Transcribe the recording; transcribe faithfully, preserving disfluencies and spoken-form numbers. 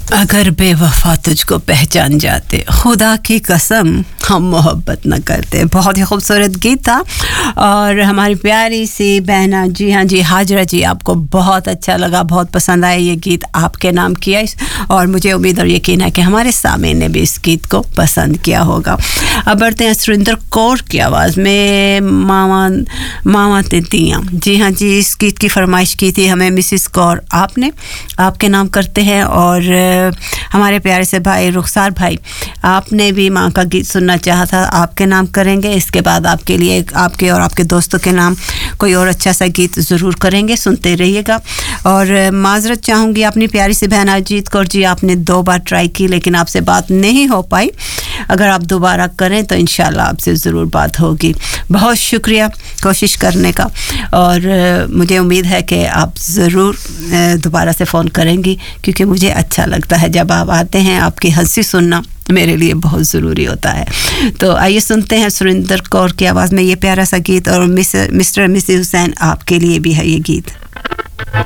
अगर बेवफा तुझको पहचान जाते, खुदा की कसम हम मोहब्बत न करते। बहुत ही खूबसूरत गीत था और हमारी प्यारी सी बहना, जी हाँ जी, हाजरा जी, आपको बहुत अच्छा लगा, बहुत पसंद आया ये गीत, आपके नाम किया और मुझे उम्मीद और यकीन है कि हमारे सामने ने भी इस गीत को पसंद किया होगा। अब बढ़ते हैं सुरेंद्र कौर की आवाज़ में, मामा मामा तितियाँ। जी हाँ जी, इस गीत की फरमाइश की थी हमें मिसिस कौर आपने, आपके नाम करते हैं। और हमारे प्यारे से भाई रुखसार भाई, आपने भी माँ का गीत सुनना चाहा था, आपके नाम करेंगे। इसके बाद आपके लिए, आपके और आपके दोस्तों के नाम कोई और अच्छा सा गीत ज़रूर करेंगे, सुनते रहिएगा। और माजरत चाहूँगी अपनी प्यारी सी बहन अजीत कौर जी, आपने दो बार ट्राई की लेकिन आपसे बात नहीं हो पाई। अगर आप दोबारा करें तो इंशाल्लाह आपसे ज़रूर बात होगी। बहुत शुक्रिया कोशिश करने का और मुझे उम्मीद है कि आप ज़रूर दोबारा से फ़ोन करेंगी, क्योंकि मुझे अच्छा लगता है जब आप आते हैं, आपकी हंसी सुनना मेरे लिए बहुत ज़रूरी होता है। तो आइए सुनते हैं सुरेंद्र कौर की आवाज़ में ये प्यारा सा गीत, और मिस मिस्टर मिसेस हुसैन, आपके लिए भी है ये गीत।